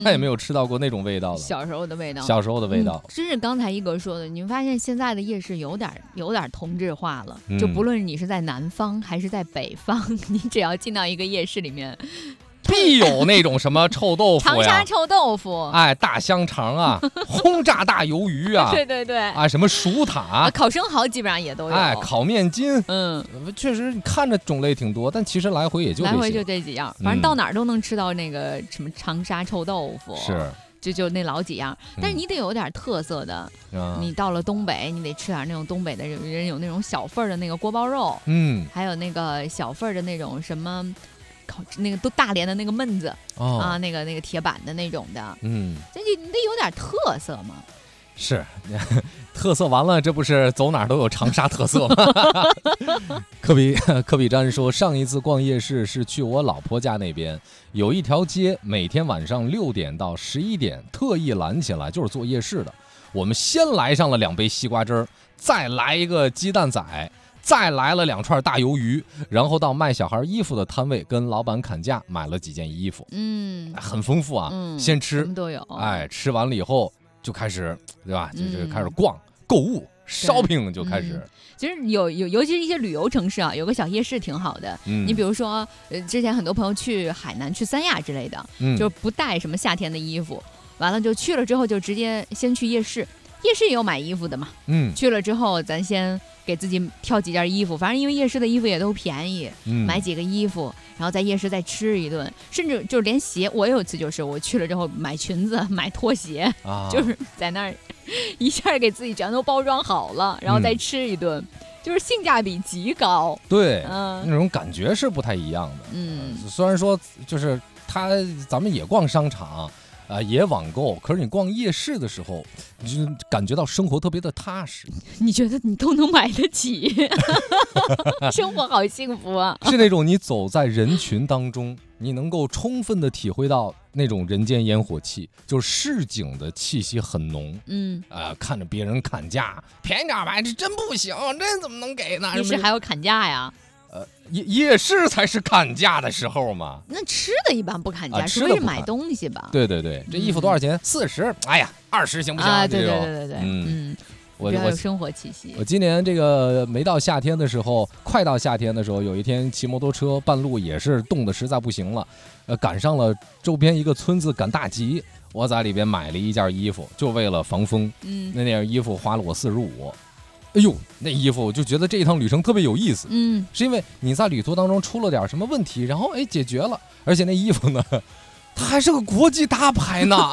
再也没有吃到过那种味道了。 小时候的味道， 小时候的味道， 真是刚才一哥说的，你们发现现在的夜市有点同质化了，就不论你是在南方还是在北方，你只要进到一个夜市里面。 必有那种什么臭豆腐呀， 长沙臭豆腐， 哎，大香肠啊，轰炸大鱿鱼啊， 对对对， 啊，什么薯塔， 烤生蚝基本上也都有， 哎，烤面筋， 确实看着种类挺多，但其实来回也就来回就这几样，反正到哪儿都能吃到那个什么长沙臭豆腐， 是。 就那老几样，但是你得有点特色的。你到了东北，你得吃点那种东北的人有那种小份的那个锅包肉，还有那个小份的那种什么。那个都大连的那个焖子、啊，那个铁板的那种的，这就你得有点特色嘛。 是，特色完了，这不是走哪儿都有长沙特色吗？科比詹说，上一次逛夜市是去我老婆家那边，有一条街，每天晚上6点到11点特意拦起来，就是做夜市的。我们先来上了2杯西瓜汁儿，再来一个鸡蛋仔。再来了2串大鱿鱼，然后到卖小孩衣服的摊位跟老板砍价，买了几件衣服，很丰富啊。先吃， 什么都有。 哎，吃完了以后就开始，对吧？就开始逛购物 ，shopping 就开始。 其实尤其是一些旅游城市啊，有个小夜市挺好的。你比如说，之前很多朋友去海南、去三亚之类的，就是不带什么夏天的衣服，完了就去了之后就直接先去夜市，夜市也有买衣服的嘛。去了之后咱先。给自己挑几件衣服，反正因为夜市的衣服也都便宜，买几个衣服，然后在夜市再吃一顿，甚至就是连鞋，我有一次就是我去了之后买裙子、买拖鞋，就是在那儿一下给自己全都包装好了，然后再吃一顿，就是性价比极高。 对，那种感觉是不太一样的。虽然说就是咱们也逛商场。也网购，可是你逛夜市的时候，你就感觉到生活特别的踏实。 你觉得你都能买得起，生活好幸福啊！ 是那种你走在人群当中，你能够充分的体会到那种人间烟火气，就是市井的气息很浓。看着别人砍价，便宜点吧，这真不行，这怎么能给呢？ 夜市还要砍价呀？ 夜市才是砍价的时候嘛。 那吃的一般不砍价，除非是买东西吧。 对对对，这衣服多少钱？40。哎呀，20行不行？ 对对对对对，比较有生活气息。 我今年这个没到夏天的时候，快到夏天的时候，有一天骑摩托车半路也是冻得实在不行了，赶上了周边一个村子赶大集，我在里边买了一件衣服，就为了防风。那件衣服花了我45。哎呦，那衣服我就觉得这一趟旅程特别有意思，是因为你在旅途当中出了点什么问题，然后解决了，而且那衣服呢，它还是个国际大牌呢。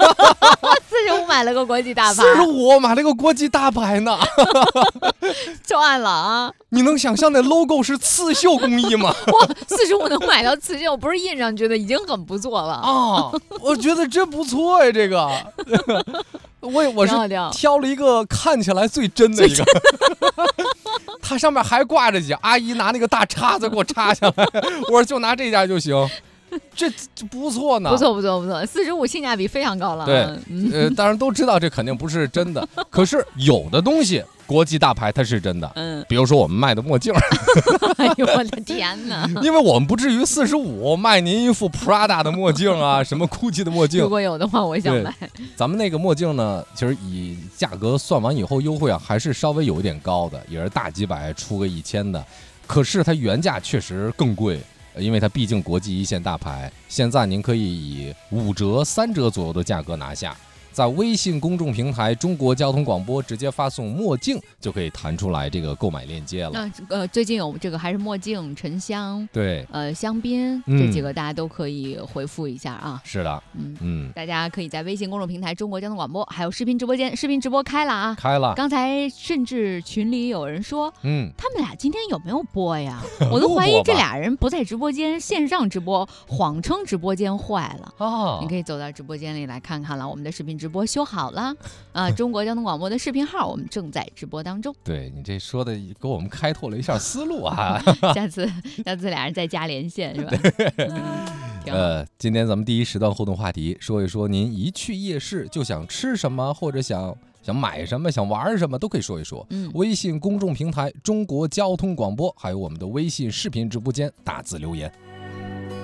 45买了个国际大牌 ，45买了个国际大牌呢， 赚了啊！ 你能想象那 logo 是刺绣工艺吗？ 哇，45能买到刺绣，不是印上去的已经很不错了啊！我觉得真不错哎，这个。我是挑了一个看起来最真的一个，它上面还挂着阿姨拿那个大叉子给我插下来，我说就拿这件就行，这不错呢， 不错，45性价比非常高了。 对，当然都知道这肯定不是真的，可是有的东西国际大牌它是真的，比如说我们卖的墨镜。 哎呦我的天哪！ 因为我们不至于45卖您一副 Prada 的墨镜啊，什么 Gucci 的墨镜。 如果有的话，我想买。 咱们那个墨镜呢，其实以价格算完以后优惠啊，还是稍微有一点高的，也是大几百出个1000的。可是它原价确实更贵，因为它毕竟国际一线大牌。现在您可以以5折、3折左右的价格拿下。在微信公众平台中国交通广播直接发送墨镜就可以弹出来这个购买链接了。 那最近有这个还是墨镜、沉香， 对， 香槟这几个大家都可以回复一下啊。 是的， 大家可以在微信公众平台中国交通广播还有视频直播间，视频直播开了啊， 开了。 刚才甚至群里有人说，他们俩今天有没有播呀？我都怀疑这俩人不在直播间，线上直播，谎称直播间坏了。你可以走到直播间里来看看了，我们的视频直播修好了啊！中国交通广播的视频号我们正在直播当中。 对，你这说的给我们开拓了一下思路啊！ 下次俩人再加连线是吧？ 今天咱们第一时段互动话题，说一说您一去夜市就想吃什么，或者想买什么，想玩什么，都可以说一说。微信公众平台中国交通广播，还有我们的微信视频直播间，打字留言。